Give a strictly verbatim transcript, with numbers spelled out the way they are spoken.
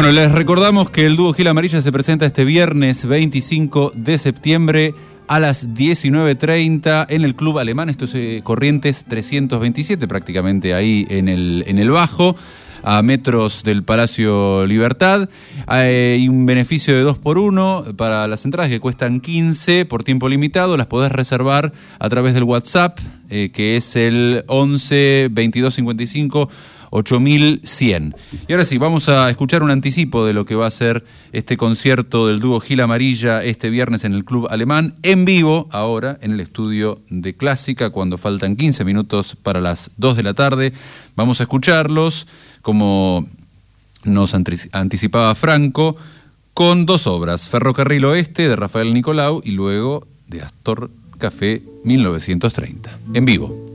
Bueno, les recordamos que el dúo Gil Amarilla se presenta este viernes veinticinco de septiembre a las diecinueve treinta en el Club Alemán. Esto es eh, Corrientes trescientos veintisiete, prácticamente ahí en el, en el Bajo, a metros del Palacio Libertad. Hay un beneficio de dos por uno para las entradas que cuestan quince por tiempo limitado. Las podés reservar a través del WhatsApp, eh, que es el once veintidós cincuenta y cinco ocho mil cien. Y ahora sí, vamos a escuchar un anticipo de lo que va a ser este concierto del dúo Gil Amarilla este viernes en el Club Alemán, en vivo, ahora en el estudio de Clásica, cuando faltan quince minutos para las dos de la tarde. Vamos a escucharlos, como nos anticipaba Franco, con dos obras: Ferrocarril Oeste, de Rafael Nicolau, y luego de Astor Café mil novecientos treinta, en vivo.